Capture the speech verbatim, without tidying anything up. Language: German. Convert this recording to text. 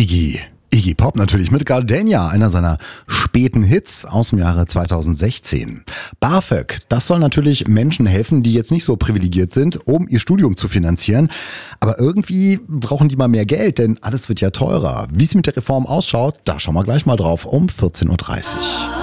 Iggy. Iggy Pop natürlich mit Gardenia, einer seiner späten Hits aus dem Jahre zweitausendsechzehn. BAföG, das soll natürlich Menschen helfen, die jetzt nicht so privilegiert sind, um ihr Studium zu finanzieren. Aber irgendwie brauchen die mal mehr Geld, denn alles wird ja teurer. Wie es mit der Reform ausschaut, da schauen wir gleich mal drauf um vierzehn Uhr dreißig.